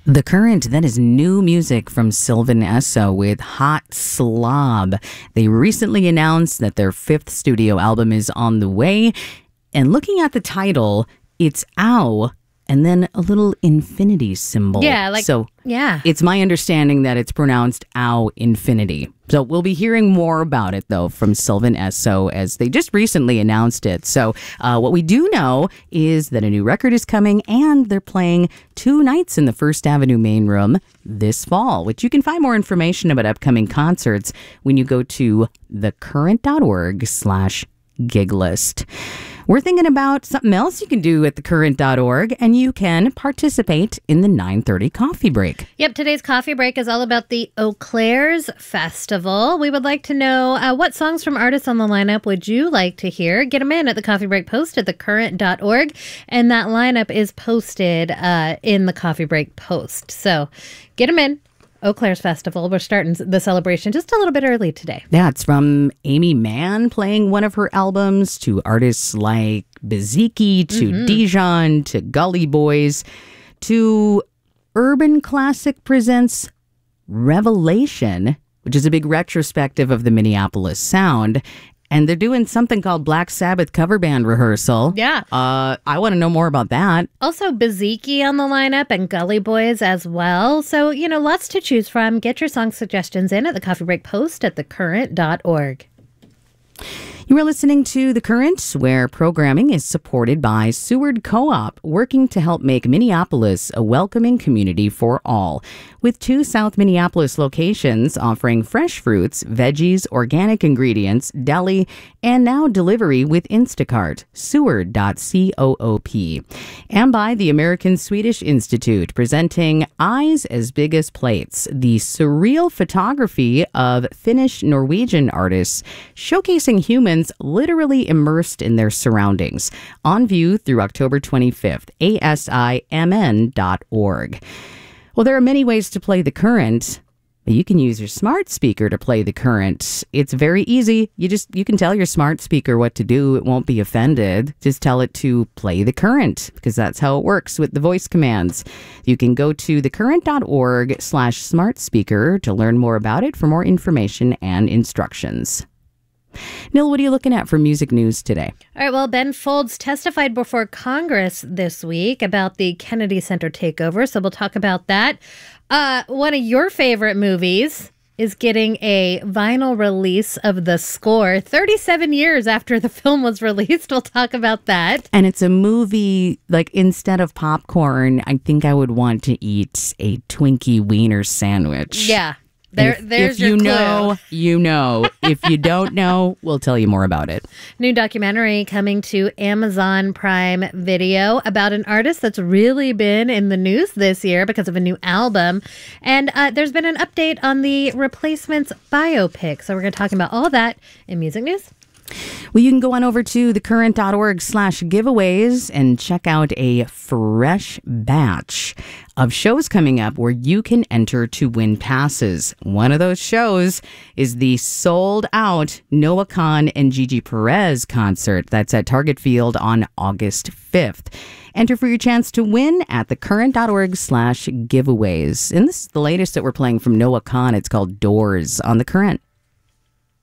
The Current, that is new music from Sylvan Esso with Hot Slob. They recently announced that their fifth studio album is on the way. And looking at the title, it's OW and then a little infinity symbol. Yeah, it's my understanding that it's pronounced OW infinity. So we'll be hearing more about it, though, from Sylvan Esso as they just recently announced it. So what we do know is that a new record is coming and they're playing 2 nights in the First Avenue Main Room this fall, which you can find more information about upcoming concerts when you go to thecurrent.org/gig list. We're thinking about something else you can do at thecurrent.org, and you can participate in the 9:30 coffee break. Yep, today's coffee break is all about the Eau Claire's Festival. We would like to know what songs from artists on the lineup would you like to hear? Get them in at the coffee break post at thecurrent.org, and that lineup is posted in the coffee break post. So get them in. Eau Claire's Festival. We're starting the celebration just a little bit early today. Yeah, it's from Amy Mann playing one of her albums to artists like Beziki, to Dijon, to Gully Boys, to Urban Classic presents Revelation, which is a big retrospective of the Minneapolis sound. And they're doing something called Black Sabbath cover band rehearsal. Yeah. I want to know more about that. Also, Beziki on the lineup and Gully Boys as well. So, lots to choose from. Get your song suggestions in at the Coffee Break Post at thecurrent.org. You are listening to The Current, where programming is supported by Seward Co-op, working to help make Minneapolis a welcoming community for all. With 2 South Minneapolis locations offering fresh fruits, veggies, organic ingredients, deli, and now delivery with Instacart, Seward.coop. And by the American Swedish Institute, presenting Eyes as Big as Plates, the surreal photography of Finnish-Norwegian artists, showcasing humans literally immersed in their surroundings. On view through October 25th, asimn.org. Well, there are many ways to play The Current. You can use your smart speaker to play The Current. It's very easy. You can tell your smart speaker what to do. It won't be offended. Just tell it to play The Current, because that's how it works with the voice commands. You can go to thecurrent.org/smart speaker to learn more about it for more information and instructions. Neil, what are you looking at for music news today? All right, well, Ben Folds testified before Congress this week about the Kennedy Center takeover, so we'll talk about that. One of your favorite movies is getting a vinyl release of the score 37 years after the film was released. We'll talk about that. And it's a movie, like, instead of popcorn, I think I would want to eat a Twinkie wiener sandwich. Yeah. There's your clue. You know. If you don't know, we'll tell you more about it. New documentary coming to Amazon Prime Video about an artist that's really been in the news this year because of a new album. And there's been an update on the Replacements biopic. So we're going to talk about all that in music news. Well, you can go on over to thecurrent.org/giveaways and check out a fresh batch of shows coming up where you can enter to win passes. One of those shows is the sold-out Noah Kahan and Gigi Perez concert. That's at Target Field on August 5th. Enter for your chance to win at thecurrent.org/giveaways. And this is the latest that we're playing from Noah Kahan. It's called Doors on The Current.